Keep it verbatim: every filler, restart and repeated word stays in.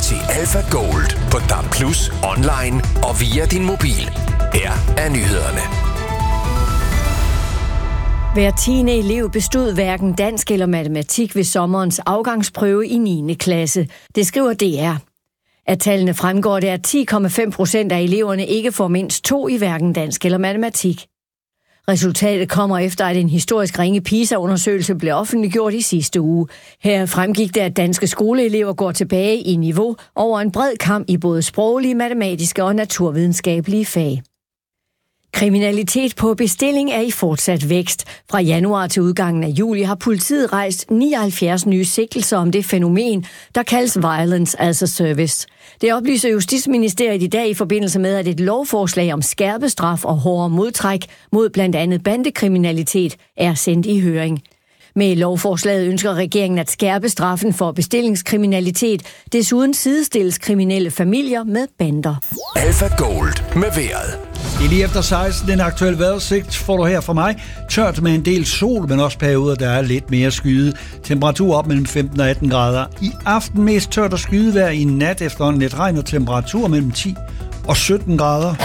til Alpha Gold på D A B plus, online og via din mobil. Her er nyhederne. Hver tiende elev bestod hverken dansk eller matematik ved sommerens afgangsprøve i niende klasse. Det skriver D R. Af tallene fremgår det, at ti komma fem procent af eleverne ikke får mindst to i hverken dansk eller matematik. Resultatet kommer efter, at en historisk ringe PISA-undersøgelse blev offentliggjort i sidste uge. Her fremgik det, at danske skoleelever går tilbage i niveau over en bred kam i både sproglige, matematiske og naturvidenskabelige fag. Kriminalitet på bestilling er i fortsat vækst. Fra januar til udgangen af juli har politiet rejst nioghalvfjerds nye sigtelser om det fænomen, der kaldes Violence as a Service. Det oplyser Justitsministeriet i dag i forbindelse med, at et lovforslag om skærpet straf og hårdere modtræk mod blandt andet bandekriminalitet er sendt i høring. Med lovforslaget ønsker regeringen at skærpe straffen for bestillingskriminalitet. Desuden sidestilles kriminelle familier med bander. Alpha Gold med vejret. I lige efter seksten, den aktuelle vejrudsigt, får du her fra mig. Tørt med en del sol, men også perioder, der er lidt mere skyde. Temperatur op mellem femten og atten grader. I aften mest tørt og skydevejr, i nat efter lidt regn og temperatur mellem ti og sytten grader.